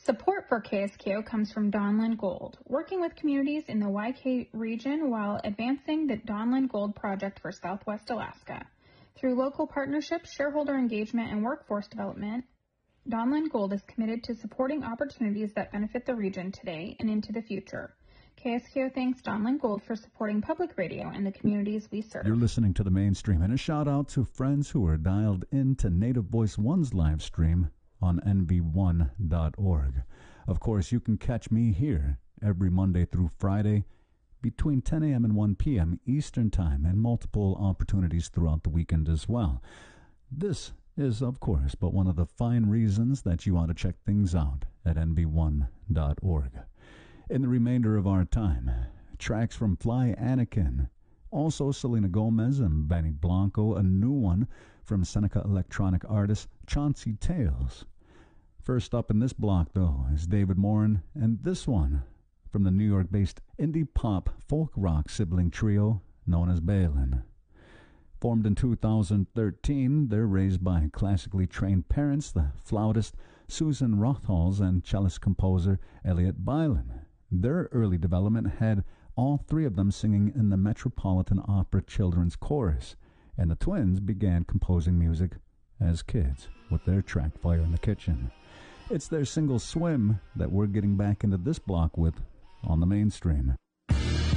Support for KSKO comes from Donlin Gold, working with communities in the YK region while advancing the Donlin Gold project for Southwest Alaska. Through local partnerships, shareholder engagement, and workforce development, Donlin Gold is committed to supporting opportunities that benefit the region today and into the future. KSKO thanks Donlin Gold for supporting public radio and the communities we serve. You're listening to The Mainstream, and a shout out to friends who are dialed into Native Voice One's live stream on nv1.org. Of course, you can catch me here every Monday through Friday between 10 a.m. and 1 p.m. Eastern Time, and multiple opportunities throughout the weekend as well. This is, of course, but one of the fine reasons that you ought to check things out at nv1.org. In the remainder of our time, tracks from Fly Anakin, also Selena Gomez and Benny Blanco, a new one from Seneca electronic artist Chauncey Tales. First up in this block, though, is David Morin, and this one from the New York-based indie pop folk rock sibling trio known as Balin. Formed in 2013, they're raised by classically trained parents, the flautist Susan Rothhals and cellist composer Elliot Bylan. Their early development had all three of them singing in the Metropolitan Opera Children's Chorus, and the twins began composing music as kids with their track Fire in the Kitchen. It's their single Swim that we're getting back into this block with on The Mainstream.